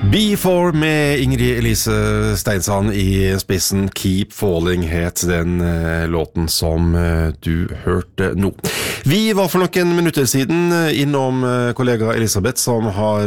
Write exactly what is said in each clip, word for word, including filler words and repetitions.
Be four med Ingrid Elise Steinsand i spissen. Keep Falling het den eh, låten som eh, du hørte nå. Vi var for noen minutter siden innom eh, kollega Elisabeth som har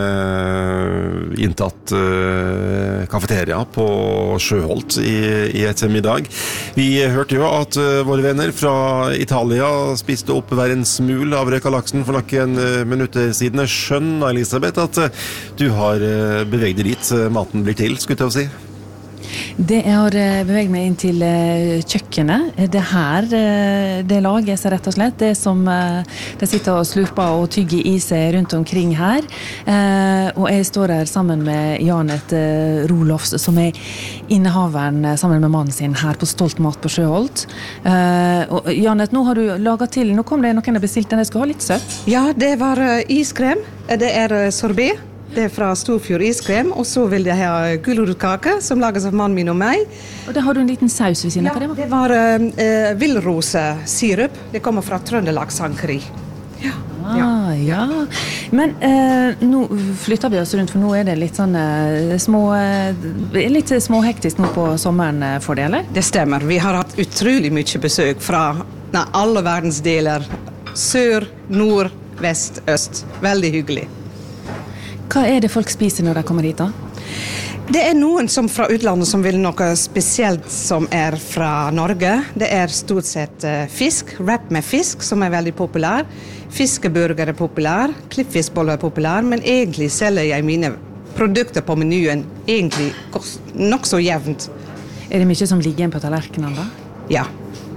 eh, inntatt eh, kafeteria på Sjøholt i, i et middag. Vi hørte jo at eh, våre venner fra Italia spiste opp hver en smul av røka laksen for noen eh, minutter siden. Jeg skjønner, Elisabeth, at eh, du har eh, beveget deg dit maten blir til, skulle jeg si. Det jeg har beveget meg inn til kjøkkenet. Det her, det lager seg rett og slett. Det som de sitter og slurper og tygger i seg rundt omkring her. Og jeg står her sammen med Janet Rolofs, som er innehaveren sammen med mannen sin her på Stolt Mat på Sjøholt. Og Janet, nå har du laget til, nå kom det noen jeg bestilte, jeg skal ha litt søtt. Ja, det var iskrem. Det er sorbet. Det er fra Storfjord iskrem, og så vil jeg ha gulrotkake, som lages av mannen min og meg. Og der har du en liten saus ved siden av. Ja, det var uh, villrosesirup. Det kommer fra Trøndelag Sankeri. Ja. Ah, ja. Men uh, nå flytter vi oss rundt, for nå er det litt sånn uh, små, uh, litt småhektisk nå på sommeren uh, for det, eller? Det stemmer. Vi har hatt utrolig mye besøk fra nei, alle verdens deler. Sør, nord, vest, øst. Veldig hyggelig. Hva er det folk spiser når de kommer hit da? Det er noen som fra utlandet som vil noe spesielt som er fra Norge. Det er stort sett uh, fisk, wrap med fisk som er veldig populær. Fiskeburger er populær, klippfiskboller er populær, men egentlig selger jeg mine produkter på menyen egentlig nok så jevnt. Er det mye som ligger igjen på tallerkenen da? Ja.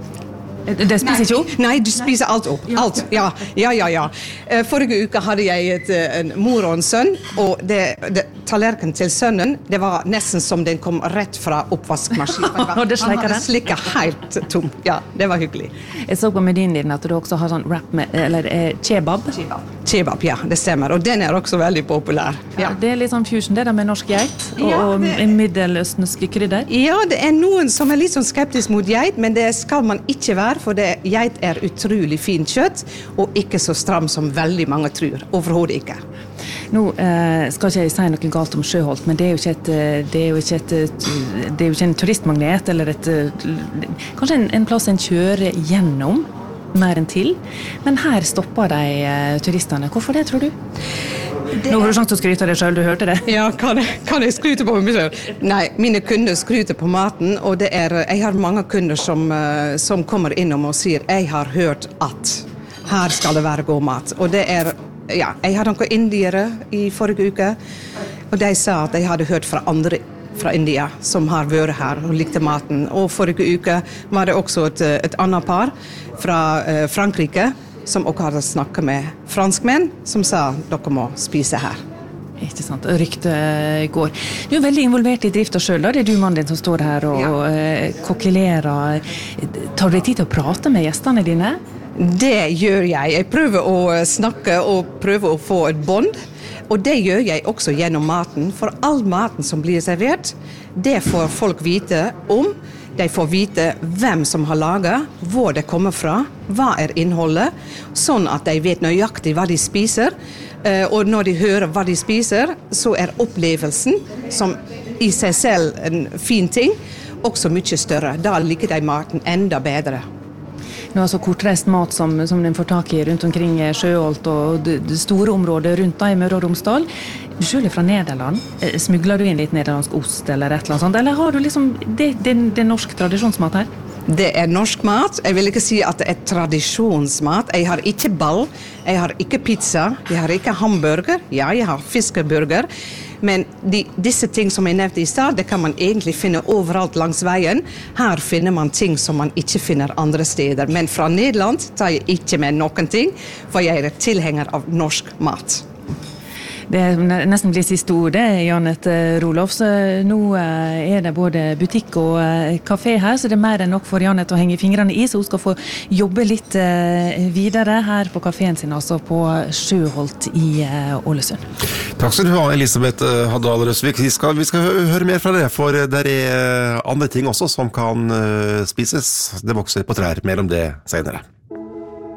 Det spiser ikke opp? Nei, du spiser alt opp. Alt, ja, ja, ja, ja. Forrige uke hadde jeg et, en mor og en sønn, og det, det, tallerken til sønnen, det var nesten som den kom rett fra oppvaskmaskinen. Og det slikker den? Han hadde slikket helt tom. Ja, det var hyggelig. Jeg så på menyen din at du også har sånn wrap med, eller eh, kebab. Kebab. Kebab, ja, det stemmer. Og den er også veldig populær. Ja. Ja, det er litt sånn fusion, det der med norsk geit og, ja, det... og middeløstneske krydder. Ja, det er noen som er litt sånn skeptisk mot geit, men det skal man ikke være, for det, geit er utrolig fint kjøtt, og ikke så stram som veldig mange tror. Overhodet ikke. Nå eh, skal ikke jeg si noe galt om Sjøholt, men det er jo ikke, et, det er jo ikke, et, det er jo ikke en turistmagnet, eller et, kanskje en, en plass en kjører gjennom, mer enn til. Men her stopper de eh, turistene. Hvorfor det, tror du? Det... Nå har du sjanse til å skryte av deg selv, du hørte det. Ja, kan jeg, kan jeg skryte på meg selv? Nei, mine kunder skryter på maten, og det er, jeg har mange kunder som, uh, som kommer innom og sier, jeg har hørt at her skal det være god mat. Og det er, ja, jeg hadde noen indiere i forrige uke, og de sa at jeg hadde hørt fra andre fra India som har vært her og likte maten. Og forrige uke var det også et, et annet par fra uh, Frankrike, som også hadde snakket med franskmenn, som sa, dere må spise her. Ikke sant, ryktet går. Du er veldig involvert i driften selv, da. Det er du mannen din som står her og ja. uh, kokkelerer. Tar du deg tid til å prate med gjestene dine? Det gjør jeg. Jeg prøver å snakke og prøver å få et bånd. Og det gjør jeg også gjennom maten, for all maten som blir servert, det får folk vite om. De får vite hvem som har laget, hvor det kommer fra, hva er innholdet, sånn at de vet nøyaktig hva de spiser. Og når de hører hva de spiser, så er opplevelsen, som i seg selv en fin ting, også mye større. Da liker de maten enda bedre. Nå er så kortreist mat som, som den får tak i rundt omkring Sjøholt og det, det store området rundt da i Møre og Romsdal. Du selv er fra Nederland. Smugler du inn litt nederlandsk ost eller et eller annet sånt? Eller har du liksom, det, det, det er norsk tradisjonsmat her? Det er norsk mat. Jeg vil ikke si at det er tradisjonsmat. Jeg har ikke ball, jeg har ikke pizza, jeg har ikke hamburger. Ja, jeg har fiskeburger. Men de, disse ting som jeg nevnte i stad, det kan man egentlig finne overalt langs veien. Her finner man ting som man ikke finner andre steder. Men fra Nederland tar jeg ikke med noen ting, for jeg er tilhenger av norsk mat. Det er nesten blir siste ord, det er Janet Rolofs. Nå er det både butikk og kafé her, så det er mer enn nok for Janet å henge fingrene i, så hun skal få jobbe litt videre her på kaféen sin, altså på Sjøholt i Ålesund. Takk skal du ha, Elisabeth Haddal Røsvik. Vi skal, vi skal høre mer fra det, for det er andre ting også som kan spises. Det vokser på trær, mer om det senere.